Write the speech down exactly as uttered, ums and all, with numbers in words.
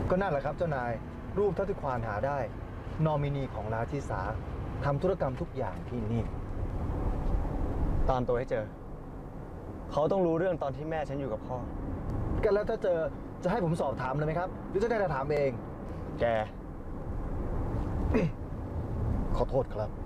ก็นั่นแหละครับเจ้านายรูปเท่าที่ควานหาได้นอมินีของราชิสาทำธุรกรรมทุกอย่างที่นี่ตามตัวให้เจอเขาต้องรู้เรื่องตอนที่แม่ฉันอยู่กับพ่อกันแล้วถ้าเจอจะให้ผมสอบถามเลยไหมครับหรือจะได้แต่ถามเองแกขอโทษครับ